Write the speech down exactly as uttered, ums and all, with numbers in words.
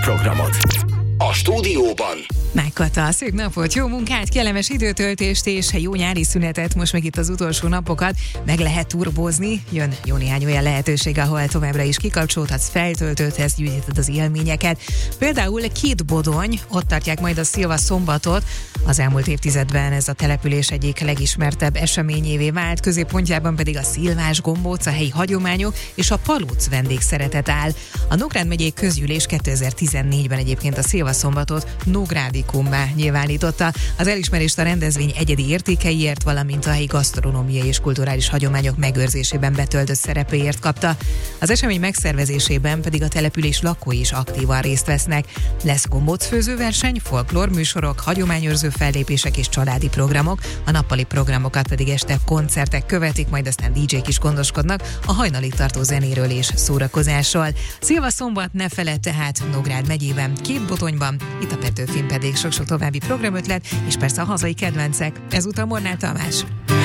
programot. A stúdióban Megkata, szép napot, jó munkát, kellemes időtöltést és jó nyári szünetet. Most meg itt az utolsó napokat meg lehet turbozni. Jön jó néhány olyan lehetőség, ahol továbbra is kikapcsolódhatsz, feltöltődhetsz, gyűjtheted az élményeket. Például Kétbodony, ott tartják majd a Szilva szombatot. Az elmúlt évtizedben ez a település egyik legismertebb eseményévé vált, középpontjában pedig a szilvás gombóc, a helyi hagyományok és a palóc vendégszeretet áll. A Nógrád megyei közgyűlés kétezer-tizennégyben egyébként a Szilva szombatot Nógrádicummá nyilvánította. Az elismerést a rendezvény egyedi értékeiért, valamint a helyi gasztronómiai és kulturális hagyományok megőrzésében betöltött szerepéért kapta. Az esemény megszervezésében pedig a település lakói is aktívan részt vesznek. Lesz gombócfőzőverseny, folklórműsorok, hagyományőrző fellépések és családi programok, a nappali programokat pedig este koncertek követik, majd aztán dé jék is gondoskodnak a hajnalig tartó zenéről és szórakozásról. Szilva szombat ne feledd tehát Nógrád megyében, Kétbodonyban, itt a Petőfin pedig sok-sok további programötlet, és persze a hazai kedvencek. Ezúttal Molnár Tamás.